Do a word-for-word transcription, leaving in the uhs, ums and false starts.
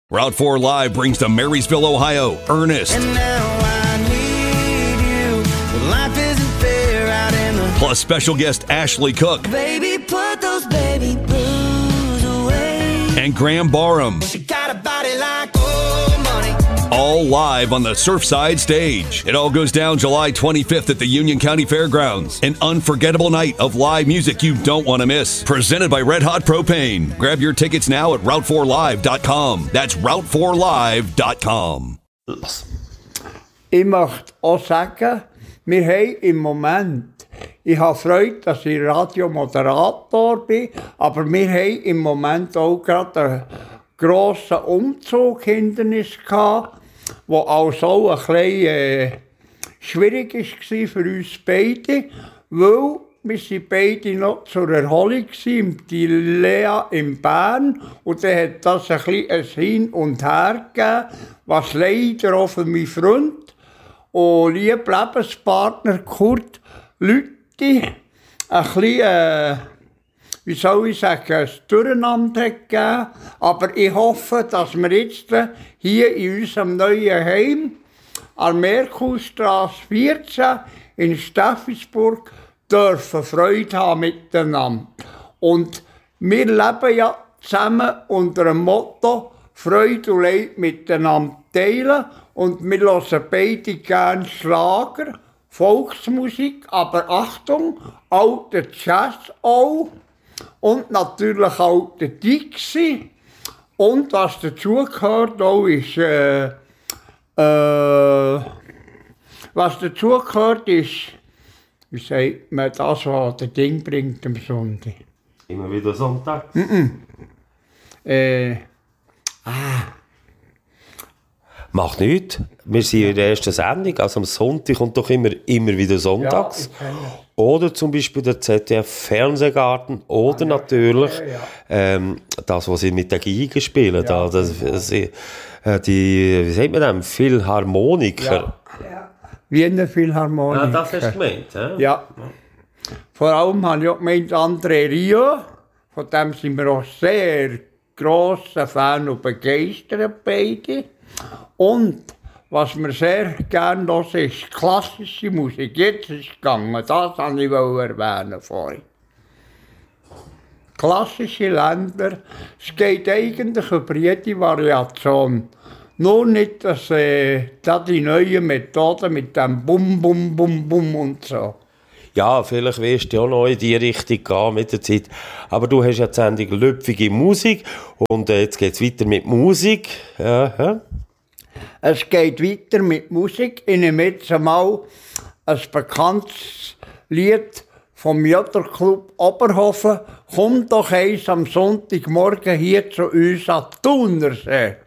Route four Live brings to Marysville, Ohio, Ernest. And now I need you. But life isn't fair out in the... Plus special guest Ashley Cook. Baby, put those baby blues away. And Graham Barham. She got a body like old money. All live on the Surfside stage. It all goes down July twenty-fifth at the Union County Fairgrounds. An unforgettable night of live music you don't want to miss. Presented by Red Hot Propane. Grab your tickets now at route four live dot com. That's route four live dot com. Ich möchte auch sagen, wir haben im Moment, ich habe Freude, dass ich Radiomoderator bin, aber wir haben im Moment auch gerade einen grossen Umzug Hindernis gehabt, wo also ein bisschen äh, schwierig war für uns beide, weil wir sind beide noch zur Erholung im Lea in Bern und dann hat das ein bisschen ein Hin und Her gegeben, was leider auch für meinen Freund und lieben Lebenspartner Kurt Lütti ein bisschen, äh, wie soll ich sagen, ein Durcheinander gegeben. Aber ich hoffe, dass wir jetzt hier in unserem neuen Heim an der Merkurstrasse vierzehn in Steffisburg dürfen Freude haben miteinander. Und wir leben ja zusammen unter dem Motto Freude und Leid miteinander teilen. Und wir hören beide gerne Schlager, Volksmusik, aber Achtung, alter Jazz auch. Und natürlich auch der Dixie. Und was dazugehört auch ist, äh, äh, was dazugehört ist, wie sagt man das, was der Ding bringt am Sonntag? Immer wieder Sonntag? Mhm. Äh, ah. Macht nichts. Wir sind in der ersten Sendung, also am Sonntag kommt doch immer, immer wieder sonntags. Ja, oder zum Beispiel der Z D F-Fernsehgarten oder ah, natürlich ja, ja. Ähm, das, was sie mit der Geige spielen. Ja, da, das, das, äh, die, wie sagt man das? Philharmoniker. Ja, ja. Wiener Philharmoniker. Ja, das hast du gemeint, ja? Ja. Vor allem habe ich auch gemeint André Rio. Von dem sind wir auch sehr grosser Fan und begeistert beide. Und was wir sehr gerne hören, ist klassische Musik. Jetzt ist es gegangen, das wollte ich erwähnen vorhin. Klassische Länder, es geht eigentlich über jede Variation. Nur nicht, dass äh, da die neue Methode mit dem Bum, Bum, Bum, Bum und so. Ja, vielleicht wirst du ja noch in die Richtung gehen mit der Zeit. Aber du hast ja die Sendung «Löpfige Musik» und äh, jetzt geht es weiter mit Musik. Ja, ja. Es geht weiter mit Musik. Ich nehme jetzt einmal ein bekanntes Lied vom Jotterclub Oberhofen. Komm doch eins am Sonntagmorgen hier zu uns an Thunersee.